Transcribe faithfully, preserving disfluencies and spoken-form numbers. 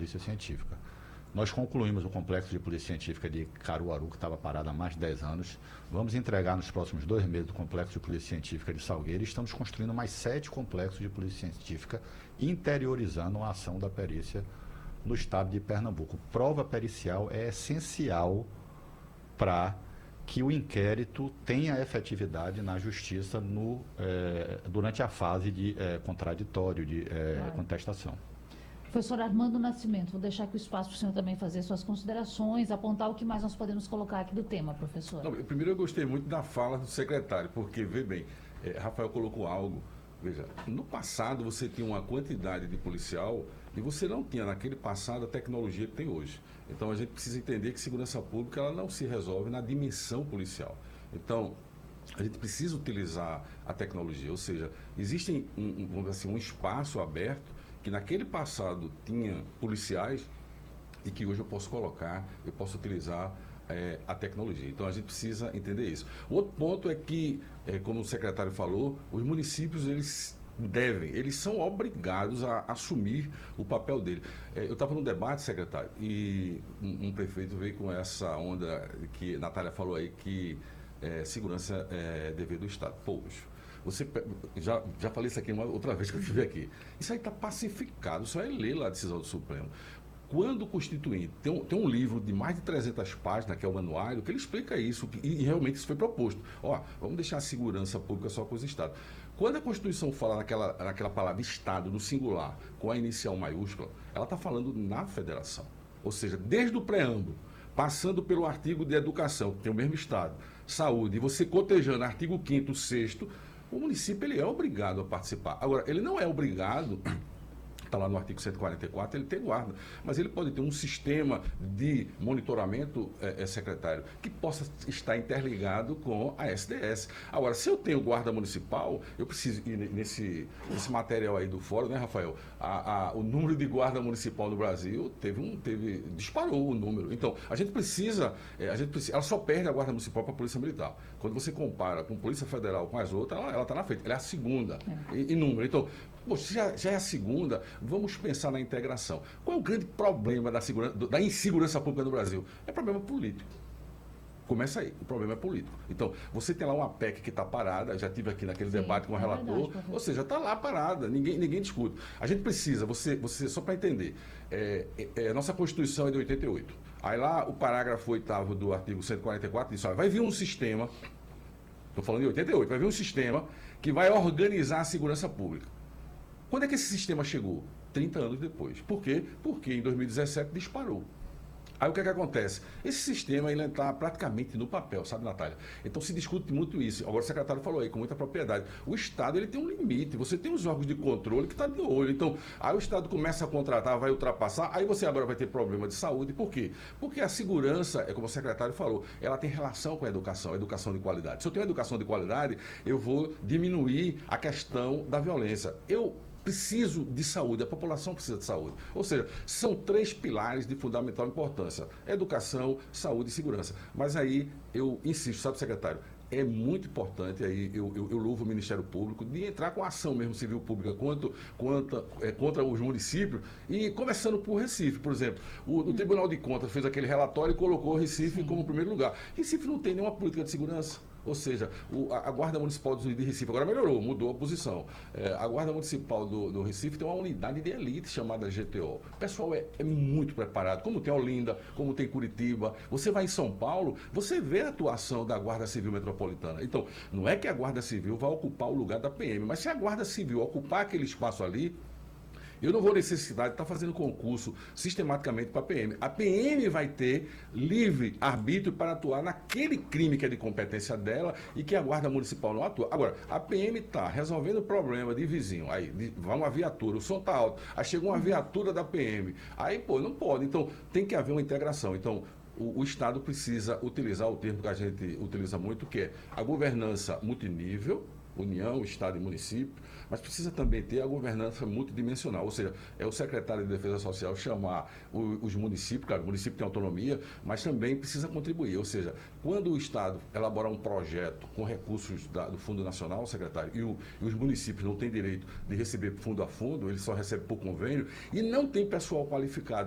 polícia científica. Nós concluímos o complexo de polícia científica de Caruaru, que estava parado há mais de dez anos. Vamos entregar nos próximos dois meses o complexo de polícia científica de Salgueiro e estamos construindo mais sete complexos de polícia científica, interiorizando a ação da perícia no estado de Pernambuco. Prova pericial é essencial para que o inquérito tenha efetividade na justiça no, eh, durante a fase de eh, contraditório, de eh, Claro. contestação. Professor Armando Nascimento, vou deixar aqui o espaço para o senhor também fazer suas considerações, apontar o que mais nós podemos colocar aqui do tema, professor. Não, primeiro eu gostei muito da fala do secretário, porque, vê bem, eh, Rafael colocou algo, veja, no passado você tinha uma quantidade de policial e você não tinha naquele passado a tecnologia que tem hoje. Então a gente precisa entender que segurança pública ela não se resolve na dimensão policial. Então, a gente precisa utilizar a tecnologia, ou seja, existe um, um, vamos dizer assim, um espaço aberto que naquele passado tinha policiais e que hoje eu posso colocar, eu posso utilizar é, a tecnologia. Então a gente precisa entender isso. O outro ponto é que, é, como o secretário falou, os municípios eles devem, eles são obrigados a assumir o papel dele. É, eu estava num debate, secretário, e um, um prefeito veio com essa onda que a Natália falou aí, que é, segurança é dever do Estado. Poxa, você já, já falei isso aqui uma outra vez que eu estive aqui. Isso aí está pacificado, só é ler lá a decisão do Supremo. Quando o Constituinte, tem um, tem um livro de mais de trezentas páginas, que é o Manuário, que ele explica isso, e, e realmente isso foi proposto. Ó, vamos deixar a segurança pública só com os Estados. Quando a Constituição fala naquela, naquela palavra Estado, no singular, com a inicial maiúscula, ela está falando na federação. Ou seja, desde o preâmbulo, passando pelo artigo de educação, que tem o mesmo Estado, saúde, e você cotejando artigo quinto, sexto, o município ele é obrigado a participar. Agora, ele não é obrigado, está lá no artigo cento e quarenta e quatro, ele tem guarda, mas ele pode ter um sistema de monitoramento, é, é, secretário, que possa estar interligado com a S D S. Agora, se eu tenho guarda municipal, eu preciso, e nesse, nesse material aí do fórum, né, Rafael, a, a, o número de guarda municipal no Brasil teve um, teve, disparou o número. Então, a gente precisa, é, a gente precisa, ela só perde a guarda municipal para a Polícia Militar. Quando você compara com a Polícia Federal com as outras, ela está na frente, ela é a segunda é. em, em número. Então, poxa, já, já é a segunda, vamos pensar na integração. Qual é o grande problema da, segurança, da insegurança pública no Brasil? É problema político. Começa aí, o problema é político. Então, você tem lá uma P E C que está parada, já tive aqui naquele Sim, debate com o é relator, verdade, ou seja, está lá parada, ninguém, ninguém discute. A gente precisa, você, você só para entender, é, é, nossa Constituição é de oitenta e oito. Aí lá o parágrafo oitavo do artigo cento e quarenta e quatro diz, olha, vai vir um sistema, estou falando de oitenta e oito, vai vir um sistema que vai organizar a segurança pública. Quando é que esse sistema chegou? trinta anos depois. Por quê? Porque em dois mil e dezessete disparou. Aí o que é que acontece? Esse sistema ele está praticamente no papel, sabe, Natália? Então se discute muito isso. Agora o secretário falou aí com muita propriedade. O Estado ele tem um limite. Você tem os órgãos de controle que estão tá de olho. Então, aí o Estado começa a contratar, vai ultrapassar, aí você agora vai ter problema de saúde. Por quê? Porque a segurança, é como o secretário falou, ela tem relação com a educação, a educação de qualidade. Se eu tenho educação de qualidade, eu vou diminuir a questão da violência. Eu preciso de saúde, a população precisa de saúde. Ou seja, são três pilares de fundamental importância: educação, saúde e segurança. Mas aí eu insisto, sabe, secretário, é muito importante, aí eu, eu, eu louvo o Ministério Público, de entrar com ação mesmo civil pública quanto, quanto, é, contra os municípios, e começando por Recife, por exemplo. O, o Tribunal de Contas fez aquele relatório e colocou Recife como primeiro lugar. Recife não tem nenhuma política de segurança. Ou seja, o, a, a Guarda Municipal do, de Recife agora melhorou, mudou a posição. É, a Guarda Municipal do, do Recife tem uma unidade de elite chamada G T O. O pessoal é, é muito preparado, como tem Olinda, como tem Curitiba. Você vai em São Paulo, você vê a atuação da Guarda Civil Metropolitana. Então, não é que a Guarda Civil vai ocupar o lugar da P M, mas se a Guarda Civil ocupar aquele espaço ali, eu não vou necessitar de estar fazendo concurso sistematicamente para a P M. A P M vai ter livre arbítrio para atuar naquele crime que é de competência dela e que a Guarda Municipal não atua. Agora, a P M está resolvendo o problema de vizinho. Aí vai uma viatura, o som está alto. Aí chega uma viatura da P M. Aí, pô, não pode. Então, tem que haver uma integração. Então, o, o Estado precisa utilizar o termo que a gente utiliza muito, que é a governança multinível, União, Estado e município, mas precisa também ter a governança multidimensional, ou seja, é o secretário de Defesa Social chamar o, os municípios, claro, o município tem autonomia, mas também precisa contribuir, ou seja, quando o Estado elaborar um projeto com recursos da, do Fundo Nacional, secretário, e, o, e os municípios não têm direito de receber fundo a fundo, eles só recebem por convênio, e não tem pessoal qualificado